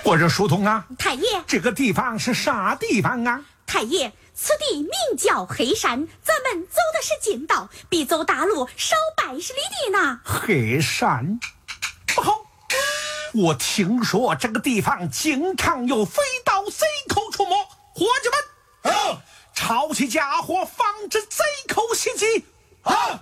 我说书童啊， 太爷， 这个地方是啥地方啊？ 太爷，此地名叫黑山，咱们走的是近道，比走大路少80里地呢。 黑山，不好！我听说这个地方经常有飞盗贼寇出没，伙计们，抄起家伙，防止贼寇袭击。